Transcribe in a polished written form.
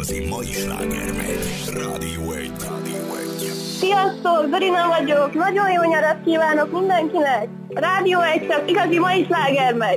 igazi mai sláger megy. Rádió 1. Sziasztok, Dorina vagyok, nagyon jó nyarat kívánok mindenkinek! Rádió 1, csak igazi mai sláger megy!